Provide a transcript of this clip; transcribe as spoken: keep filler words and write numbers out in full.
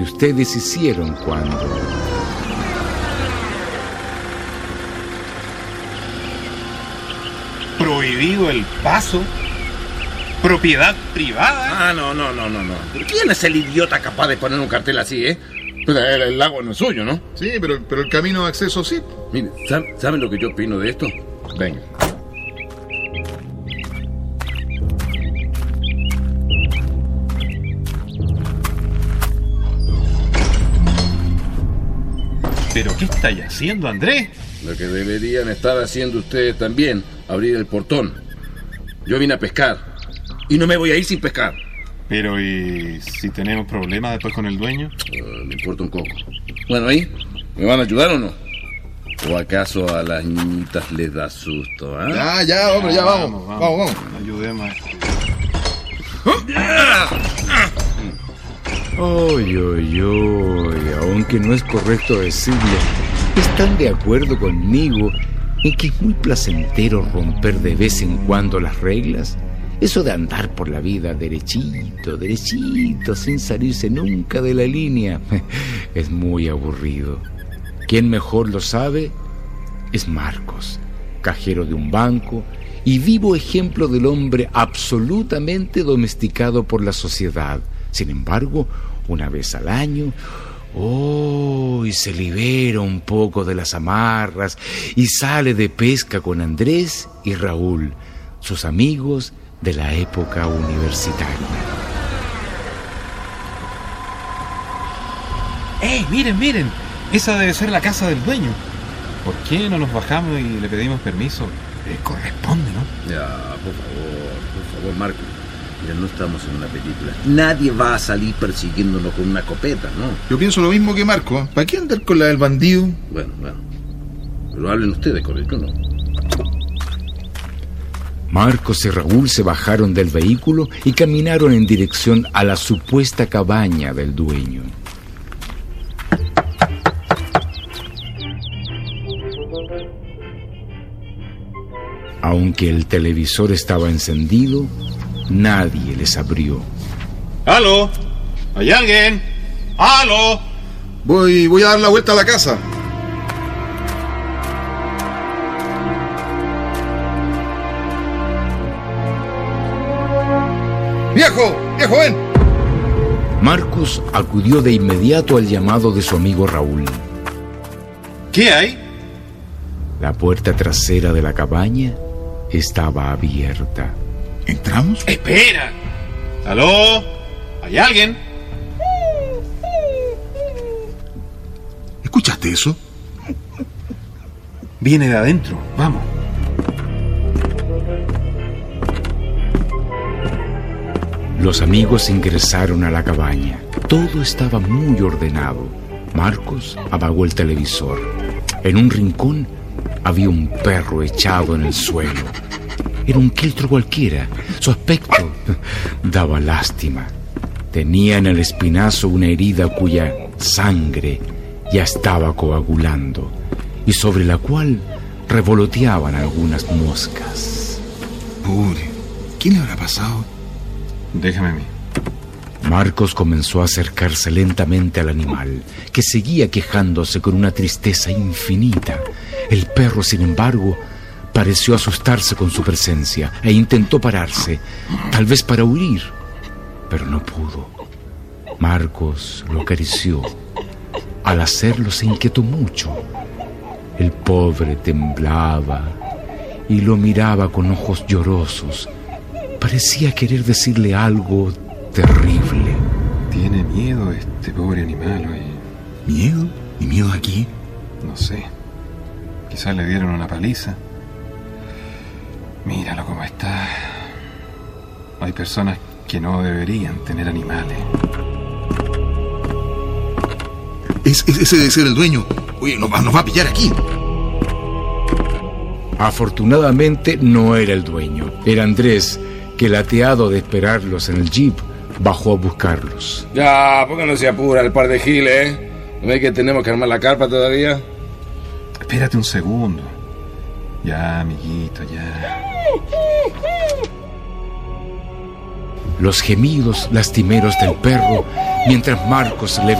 que ustedes hicieron cuando... ¿Prohibido el paso? ¿Propiedad privada? Ah, no, no, no, no, no. ¿Quién es el idiota capaz de poner un cartel así, eh? Pues el, el lago no es suyo, ¿no? Sí, pero, pero el camino de acceso sí. Mire, ¿saben, ¿saben lo que yo opino de esto? Venga. ¿Pero qué estáis haciendo, Andrés? Lo que deberían estar haciendo ustedes también, abrir el portón. Yo vine a pescar y no me voy a ir sin pescar. Pero, ¿y si tenemos problemas después con el dueño? Uh, me importa un coco. Bueno, ahí, ¿me van a ayudar o no? ¿O acaso a las niñitas les da susto, eh? Ya, ya, hombre, ya vamos. Vamos, vamos. vamos. Ayudemos. Oy, oy, oy, aunque no es correcto decirlo, ¿están de acuerdo conmigo en que es muy placentero romper de vez en cuando las reglas? Eso de andar por la vida derechito, derechito, sin salirse nunca de la línea, es muy aburrido. Quien mejor lo sabe es Marcos, cajero de un banco y vivo ejemplo del hombre absolutamente domesticado por la sociedad. Sin embargo, una vez al año, oh, y se libera un poco de las amarras y sale de pesca con Andrés y Raúl, sus amigos de la época universitaria. ¡Eh, miren, miren! Esa debe ser la casa del dueño. ¿Por qué no nos bajamos y le pedimos permiso? Eh, corresponde, ¿no? Ya, por favor, por favor, Marco. Mira, no estamos en una película. Nadie va a salir persiguiéndonos con una escopeta, ¿no? Yo pienso lo mismo que Marco. ¿Para qué andar con la del bandido? Bueno, bueno. Pero hablen ustedes con el yo, ¿no? Marcos y Raúl se bajaron del vehículo y caminaron en dirección a la supuesta cabaña del dueño. Aunque el televisor estaba encendido, nadie les abrió. ¡Aló! ¿Hay alguien? ¡Aló! Voy, voy a dar la vuelta a la casa. ¡Viejo! ¡Viejo, ven! Marcos acudió de inmediato al llamado de su amigo Raúl. ¿Qué hay? La puerta trasera de la cabaña estaba abierta. ¿Entramos? ¡Espera! ¿Aló? ¿Hay alguien? ¿Escuchaste eso? Viene de adentro. Vamos. Los amigos ingresaron a la cabaña. Todo estaba muy ordenado. Marcos apagó el televisor. En un rincón había un perro echado en el suelo. Era un quiltro cualquiera. Su aspecto daba lástima. Tenía en el espinazo una herida cuya sangre ya estaba coagulando y sobre la cual revoloteaban algunas moscas. Pobre, ¿qué le habrá pasado? Déjame a mí. Marcos comenzó a acercarse lentamente al animal, que seguía quejándose con una tristeza infinita. El perro, sin embargo, pareció asustarse con su presencia e intentó pararse, tal vez para huir, pero no pudo. Marcos lo acarició. Al hacerlo se inquietó mucho. El pobre temblaba y lo miraba con ojos llorosos. Parecía querer decirle algo terrible. Tiene miedo este pobre animal, oye. ¿Miedo? ¿Y miedo aquí? No sé. Quizás le dieron una paliza. Míralo cómo está. Hay personas que no deberían tener animales. Es, es, ese debe ser el dueño. Oye, nos va, nos va a pillar aquí. Afortunadamente no era el dueño. Era Andrés, que lateado de esperarlos en el jeep, bajó a buscarlos. Ya, ¿por qué no se apura el par de giles, eh? ¿No ve que tenemos que armar la carpa todavía? Espérate un segundo. Ya, amiguito, ya. Los gemidos lastimeros del perro, mientras Marcos le